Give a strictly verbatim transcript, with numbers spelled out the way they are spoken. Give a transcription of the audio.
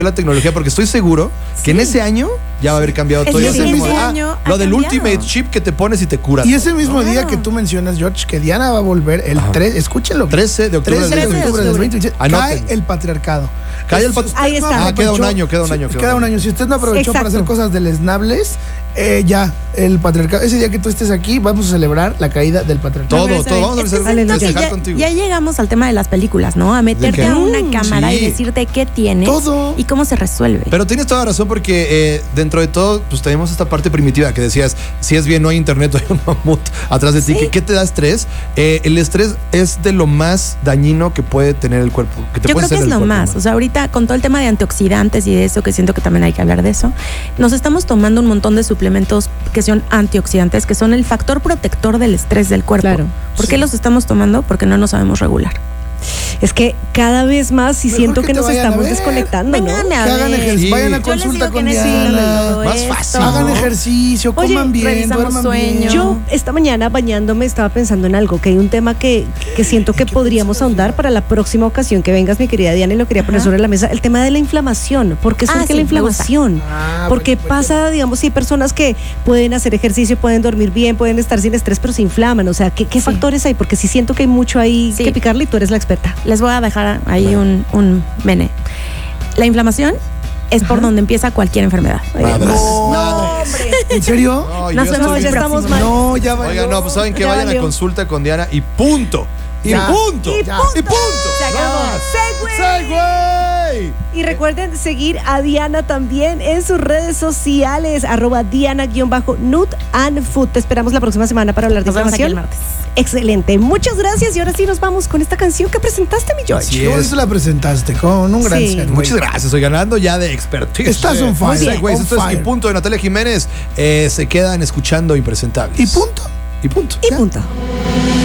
la tecnología, porque estoy seguro sí. que en ese año ya va a haber cambiado todo. Y ese mismo mismo año ah, lo del cambiado. Ultimate Chip que te pones y te curas. Y ese mismo claro. día que tú mencionas, George, que Diana va a volver el tres, escúchenlo. trece de octubre, trece de octubre del veinte veintisiete. Cae el patriarcado. Cae el patriarcado. Ahí está. Ah, queda un año, queda un año. Queda, queda un año. Si usted no aprovechó Exacto. para hacer cosas deleznables, eh, ya, el patriarcado. Ese día que tú estés aquí, vamos a celebrar la caída del patriarcado. Todo, todo. Vamos a festejar ya, contigo. Ya llegamos al tema de las películas, ¿no? A meterte a una cámara sí. y decirte qué tienes todo. y cómo se resuelve. Pero tienes toda razón porque eh, dentro de todo, pues tenemos esta parte primitiva que decías, si es bien, no hay internet, hay un mamut atrás de ti. Sí. ¿Qué te da estrés? Eh, el estrés es de lo más dañino que puede tener el cuerpo. Que te Yo puede creo que es lo más. Humano. O sea, ahorita con todo el tema de antioxidantes y de eso, que siento que también hay que hablar de eso, nos estamos tomando un montón de suplementos que son antioxidantes, que son el factor protector del estrés del cuerpo. Claro. ¿Por sí. qué los estamos tomando? Porque no nos sabemos regular. Es que cada vez más y Mejor siento que, que nos estamos desconectando, ¿no? Vengan a que hagan ejercicio, sí. vayan a consulta con Diana. Más fácil. Hagan ¿no? ejercicio, Oye, coman bien, duerman bien. Yo esta mañana bañándome estaba pensando en algo, que hay un tema que, que siento que podríamos ahondar para la próxima ocasión que vengas, mi querida Diana, y lo quería poner Ajá. sobre la mesa, el tema de la inflamación. ¿Por qué surge ah, sí, la inflamación? Ah, Porque bueno, pasa, bueno. digamos, si hay personas que pueden hacer ejercicio, pueden dormir bien, pueden estar sin estrés, pero se inflaman. O sea, ¿qué, qué sí. factores hay? Porque sí siento que hay mucho ahí sí. que picarle y tú eres la experta. Les voy a dejar ahí bueno. un, un mene. La inflamación es por Ajá. donde empieza cualquier enfermedad. No, no, hombre. ¿En serio? No, Nos vemos, ya estamos mal. No, ya valió. Oigan, no, pues saben que ya vayan valió. a consulta con Diana y punto. Y ya. punto. Y ya. punto. Y punto. Se acabó. Segway. Segway. Y recuerden seguir a Diana también en sus redes sociales, arroba Diana-Nut and Food. Te esperamos la próxima semana para hablar de inflamación. Excelente. Muchas gracias. Y ahora sí nos vamos con esta canción que presentaste, mi George. Qué bonito la presentaste con un gran sí. set. Muchas gracias. Estoy ganando ya de expertise. Estás on fire. Segway. Esto on es Y Punto de Natalia Jiménez. Eh, se quedan escuchando Impresentables. Y punto. Y punto. Y punto.